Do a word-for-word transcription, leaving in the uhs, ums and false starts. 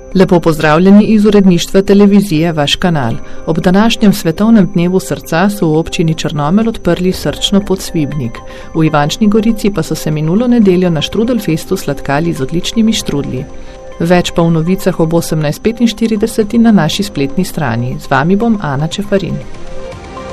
Lepo pozdravljeni iz uredništva televizije Vaš kanal. Ob današnjem svetovnem dnevu srca so v občini Črnomelj odprli srčno podsvibnik. V Ivančni Gorici pa so se minulo nedeljo na Štrudelfestu sladkali z odličnimi štrudlji. Več pa v novicah ob osemnajst petinštirideset in na naši spletni strani. Z vami bom Ana Čefarin.